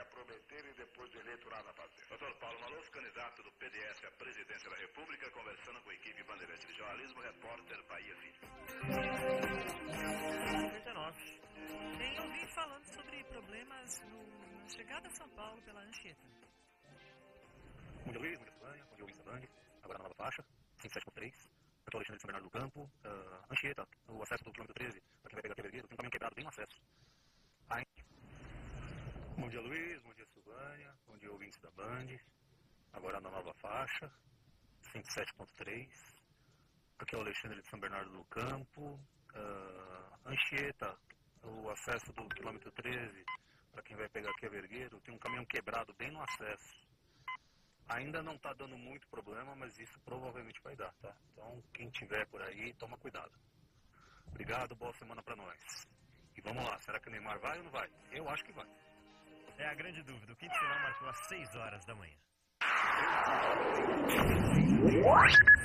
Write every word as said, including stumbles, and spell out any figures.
prometer e depois de eleito nada fazer. doutor Paulo Maluf, candidato do P D S à presidência da República, conversando com a equipe Bandeirante de Jornalismo, repórter Bahia Filho. noventa e nove. Tem ouvido falando sobre problemas no, na chegada a São Paulo pela Anchieta. Bom dia, Luiz, bom dia, Silvânia, bom dia, ouvinte da Band, agora na nova faixa, cinco sete três, eu estou Alexandre de São Bernardo do Campo, uh, Anchieta, o acesso do quilômetro treze, para quem vai pegar aqui a Vergueiro, tem um caminho quebrado bem no acesso. Aí. Bom dia, Luiz, bom dia, Silvânia, bom dia, ouvintes da Band, agora na nova faixa, cinco sete três, aqui é o Alexandre de São Bernardo do Campo, uh, Anchieta, o acesso do quilômetro treze, para quem vai pegar aqui a Vergueiro, tem um caminhão quebrado bem no acesso. Ainda não está dando muito problema, mas isso provavelmente vai dar, tá? Então, quem tiver por aí, toma cuidado. Obrigado, boa semana para nós. E vamos lá, será que o Neymar vai ou não vai? Eu acho que vai. É a grande dúvida. O quinto final marcou às seis horas da manhã.